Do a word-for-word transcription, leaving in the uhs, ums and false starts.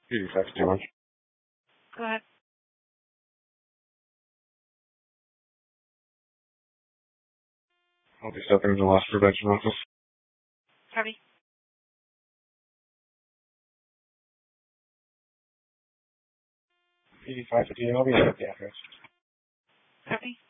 eighty-five too much. Go ahead. I'll be stepping in the loss prevention office. Copy. eighty-five fifty, I'll be at the address. Copy.